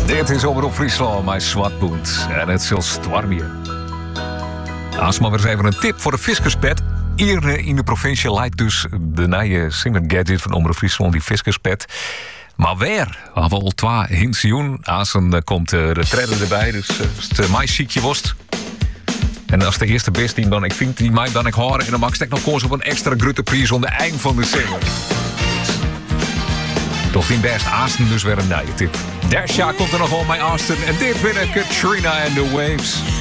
Dit is Omroep Friesland, mijn Zwartpunt. En het zal stormen. Als maar weer eens even een tip voor de fiscuspet. Hier in de provincie lijkt dus de nieuwe Singer Gadget van Omroep Friesland, die fiscuspet. Maar weer, we hebben al 2 hints. Als dan komt de redder erbij, dus als het mij ziekje wordt. En als de eerste best die dan ik vind, die mij dan ik horen. En dan mag ik nog koers op een extra grote prijs aan het eind van de Singer. Toch die best Aasten dus weer een nieuwe tip. Desja komt er nog al mijn Aasten. En dit binnen Katrina and the Waves.